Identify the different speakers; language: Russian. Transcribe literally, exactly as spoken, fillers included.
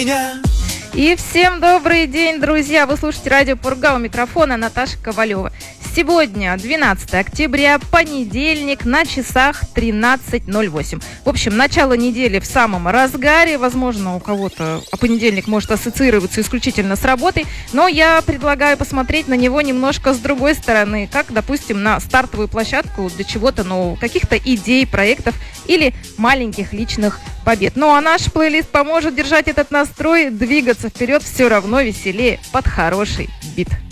Speaker 1: И всем добрый день, друзья! Вы слушаете радио Пурга, у микрофона Наташа Ковалева. Сегодня двенадцатое октября, понедельник, на часах тринадцать ноль восемь. В общем, начало недели в самом разгаре. Возможно, у кого-то понедельник может ассоциироваться исключительно с работой, но я предлагаю посмотреть на него немножко с другой стороны, как, допустим, на стартовую площадку для чего-то нового, каких-то идей, проектов или маленьких личных побед. Ну а наш плейлист поможет держать этот настрой, двигаться вперед все равно веселее под хороший бит.